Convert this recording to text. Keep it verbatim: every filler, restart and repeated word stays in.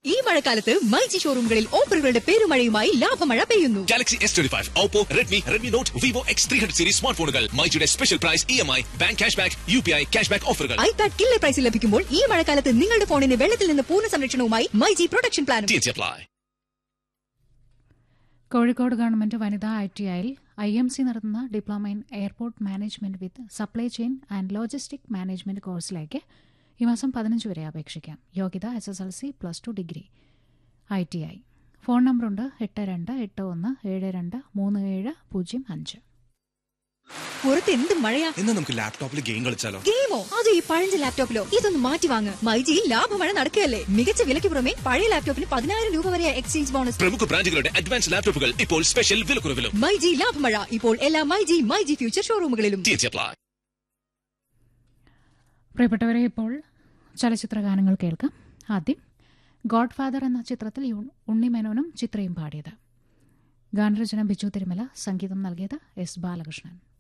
ഈ മഴക്കാലത്ത് മൈജി ഷോറൂമുകളിൽ ഓഫറുകളുടെ പെരുമഴയുമായി ലാഭമഴ പെയ്യുന്നു. Galaxy S twenty five, Oppo, Redmi, Redmi Note, Vivo X three hundred series smart ഫോണുകൾ. മൈജിയുടെ special price, E M I, bank cash back, U P I cash back ഓഫറുകൾ. IPad killer പ്രൈസിൽ ലഭിക്കുമ്പോൾ ഈ മഴക്കാലത്ത് നിങ്ങളുടെ ഫോണിന് വെള്ളത്തിൽ നിന്ന് പൂർണ്ണ സംരക്ഷണവുമായി myG protection plan. Kozhikode government വനിതാ ഐ ടി ഐയിൽ ഐ എം സി നടത്തുന്ന diploma in airport management with supply chain and logistic management കോഴ്സിലേക്ക് ഈ മാസം പതിനഞ്ച് വരെ അപേക്ഷിക്കാം. യോഗ്യത S S L C, plus two, degree. I T I. Phone നമ്പറുണ്ട് എട്ട് രണ്ട് എട്ട് ഒന്ന് ഏഴ് രണ്ട് മൂന്ന് ഏഴ് പൂജ്യം അഞ്ച്. പുറത്ത് എന്ത് മഴയാ! ഇന്ന് നമുക്ക് ലാപ്ടോപ്പിൽ ഗെയിം കളിച്ചാലോ? ഗെയിമോ? അത് ഈ പഴഞ്ച ലാപ്ടോപ്പിലോ? ഇതൊന്ന് മാറ്റി വാങ്ങ്. മൈജിയിൽ ലാഭമഴ നടക്കുകയല്ലേ. മികച്ച വിലയ്ക്ക് പുറമെ പഴയ ലാപ്ടോപ്പിന് പതിനായിരം രൂപ വരെ എക്സ്ചേഞ്ച് ബോണസ്. പ്രമുഖ ബ്രാൻഡുകളുടെ അഡ്വാൻസ് ലാപ്ടോപ്പുകൾ ഇപ്പോൾ സ്പെഷ്യൽ വിലക്കുറവിലും. മൈജി ലാഭമഴ ഇപ്പോൾ എല്ലാ മൈജി മൈജി ഫ്യൂച്ചർ ഷോറൂമുകളിലും. പ്രിയപ്പെട്ടവരെ, ഇപ്പോൾ ചലച്ചിത്ര ഗാനങ്ങൾ കേൾക്കാം. ആദ്യം ഗോഡ് ഫാദർ എന്ന ചിത്രത്തിൽ ഉണ്ണിമേനോനും ചിത്രയും പാടിയത്. ഗാനരചന ബിജു തിരുമല, സംഗീതം നൽകിയത് എസ് ബാലകൃഷ്ണൻ.